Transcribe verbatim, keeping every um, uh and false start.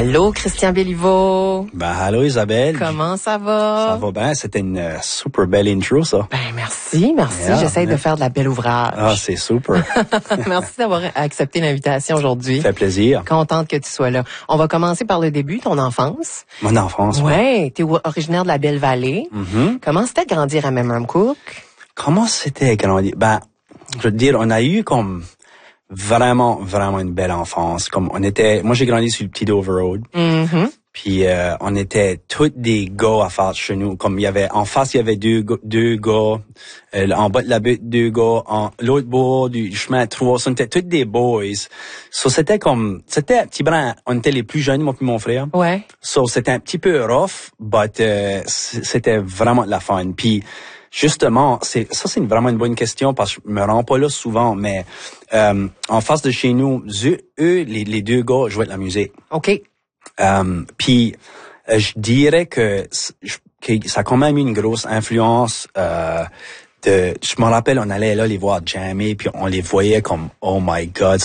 Allô, Christian Béliveau. Ben, allô, Isabelle. Comment ça va? Ça va bien. C'était une uh, super belle intro, ça. Ben, merci, merci. Yeah, J'essaie yeah. de faire de la belle ouvrage. Ah, c'est super. Merci d'avoir accepté l'invitation aujourd'hui. Ça fait plaisir. Contente que tu sois là. On va commencer par le début, ton enfance. Mon enfance. Ouais, t'es originaire de la Belle-Vallée. Mm-hmm. Comment c'était de grandir à Memramcook? Comment c'était grandir? Ben, je veux te dire, on a eu comme vraiment, vraiment une belle enfance. Comme on était, moi j'ai grandi sur le petit Dover Road. Mm-hmm. Puis euh, on était tous des gars à faire chez nous. Comme il y avait en face, il y avait deux deux gars, euh, en bas de la butte deux gars, en l'autre bord du chemin trois. On était tous des boys. So c'était comme, c'était un petit brin. On était les plus jeunes, moi puis mon frère. Ouais. So c'était un petit peu rough, but euh, c'était vraiment de la fun. Puis justement, c'est ça, c'est une, vraiment une bonne question parce que je me rends pas là souvent, mais euh, en face de chez nous, eux, eux les, les deux gars jouaient de la musique. OK. Euh, puis euh, je dirais que, que ça a quand même eu une grosse influence. Euh, de, je me rappelle, on allait là les voir jammer, puis on les voyait comme oh my God.